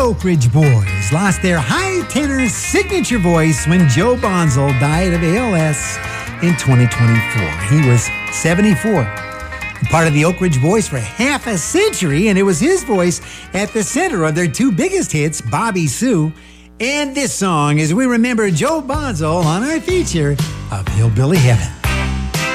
Oak Ridge Boys lost their high tenor signature voice when Joe Bonzo died of ALS in 2024. He was 74. Part of the Oak Ridge Boys for half a century, and it was his voice at the center of their two biggest hits, Bobby Sue and this song, as we remember Joe Bonzo on our feature of Hillbilly Heaven.